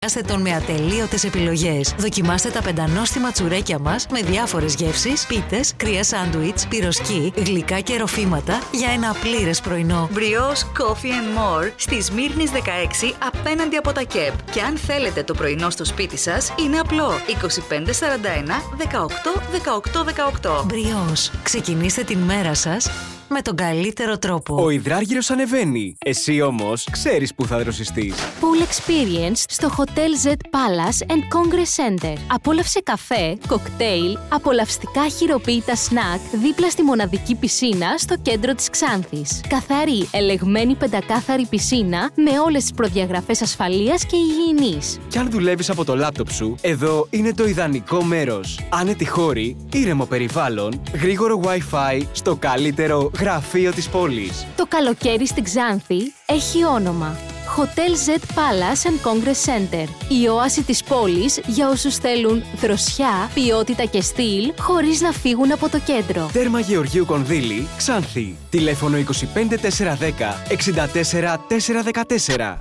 Δοκιμάστε τον με ατελείωτες επιλογές. Δοκιμάστε τα πεντανόστιμα τσουρέκια μας με διάφορες γεύσεις, πίτες, κρύα σάντουιτς, πυροσκή, γλυκά και ροφήματα για ένα πλήρες πρωινό. Brioche Coffee and More στη Σμύρνης 16 απέναντι από τα ΚΕΠ. Και αν θέλετε το πρωινό στο σπίτι σας, είναι απλό. 2541 18 18 18. Brioche. Ξεκινήστε την μέρα σας με τον καλύτερο τρόπο. Ο υδράργυρος ανεβαίνει. Εσύ όμως ξέρεις που θα δροσιστείς. Pool Experience στο Hotel Z Palace and Congress Center. Απόλαυσε καφέ, κοκτέιλ, απολαυστικά χειροποίητα σνακ δίπλα στη μοναδική πισίνα στο κέντρο της Ξάνθης. Καθαρή, ελεγμένη πεντακάθαρη πισίνα με όλες τις προδιαγραφές ασφαλείας και υγιεινής. Κι αν δουλεύεις από το λάπτοπ σου, εδώ είναι το ιδανικό μέρος. Άνετη χώρη, ήρεμο περιβάλλον, γρήγορο Wi-Fi στο καλύτερο γραφείο της πόλης. Το καλοκαίρι στην Ξάνθη έχει όνομα. Hotel Z Palace and Congress Center. Η όαση της πόλης για όσους θέλουν δροσιά, ποιότητα και στυλ, χωρίς να φύγουν από το κέντρο. Τέρμα Γεωργίου Κονδύλη, Ξάνθη. Τηλέφωνο 25 410 64 414.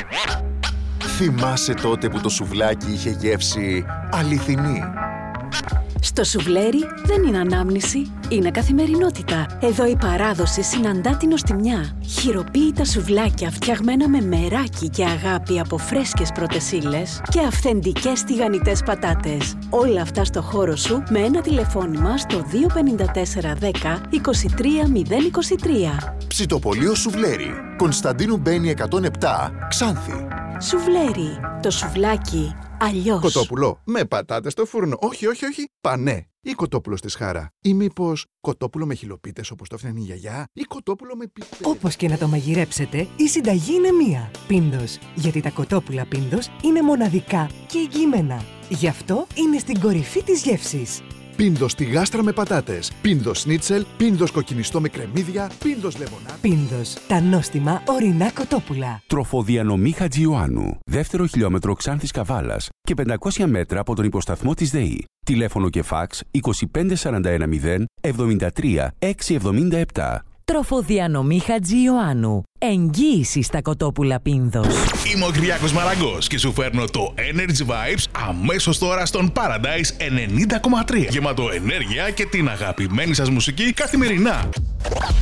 Θυμάσαι τότε που το σουβλάκι είχε γεύση αληθινή? Στο σουβλέρι δεν είναι ανάμνηση, είναι καθημερινότητα. Εδώ η παράδοση συναντά την νοστιμιά. Χειροποίητα σουβλάκια φτιαγμένα με μεράκι και αγάπη από φρέσκες πρώτες ύλες και αυθεντικές τηγανιτές πατάτες. Όλα αυτά στο χώρο σου με ένα τηλεφώνημα στο 254 10 23 023. Ψητοπολείο Σουβλέρι, Κωνσταντίνου Μπένη 107, Ξάνθη. Σουβλέρι, το σουβλάκι αλλιώς. Κοτόπουλο με πατάτες στο φούρνο. Όχι, πανέ. Ή κοτόπουλο στη σχάρα. Ή μήπως κοτόπουλο με χιλοπίτες όπως το έφτιανε η γιαγιά. Ή κοτόπουλο με πίτες. Όπως και να το μαγειρέψετε, η συνταγή είναι μία. Πίντος. Γιατί τα κοτόπουλα Πίντος είναι μοναδικά και εγγυημένα. Γι' αυτό είναι στην κορυφή της γεύσης. Πίντος στη γάστρα με πατάτες. Πίντος σνίτσελ. Πίντος κοκκινιστό με κρεμμύδια. Πίντος λεμονά. Πίντος. Τα νόστιμα ορεινά κοτόπουλα. Τροφοδιανομή Χατζιωάννου. Δεύτερο χιλιόμετρο Ξάνθης Καβάλας και 500 μέτρα από τον υποσταθμό της ΔΕΗ. Τηλέφωνο και φάξ 25 41 0 73 677. Τροφοδιανομή Χατζιωάννου. Εγγύηση στα κοτόπουλα Πίνδος. Είμαι ο Κυριάκος Μαραγκός και σου φέρνω το Energy Vibes αμέσως τώρα στον Paradise 90,3. Γεμάτο ενέργεια και την αγαπημένη σας μουσική καθημερινά.